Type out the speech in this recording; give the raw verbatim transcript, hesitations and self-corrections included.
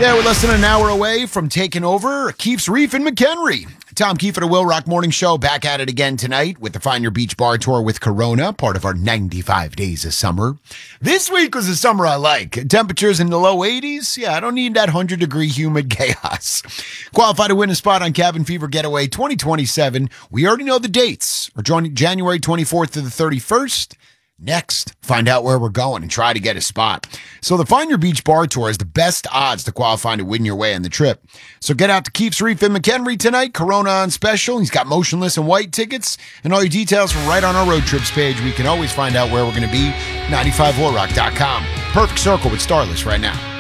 Yeah, we're less than an hour away from taking over Keefe's Reef in McHenry. Tom Keefe at the Will Rock Morning Show back at it again tonight with the Find Your Beach Bar Tour with Corona, part of our ninety-five days of summer. This week was the summer I like. Temperatures in the low eighties. Yeah, I don't need that one hundred degree humid chaos. Qualify to win a spot on Cabin Fever Getaway twenty twenty-seven. We already know the dates. We're joining January twenty-fourth to the thirty-first. Next, find out where we're going and try to get a spot. So the Find Your Beach Bar Tour is the best odds to qualify to win your way on the trip. So get out to Keefe's Reef in McHenry tonight. Corona on special. He's got motionless and white tickets. And all your details are right on our road trips page. We can always find out where we're going to be. ninety-five will rock dot com. Perfect circle with Starless right now.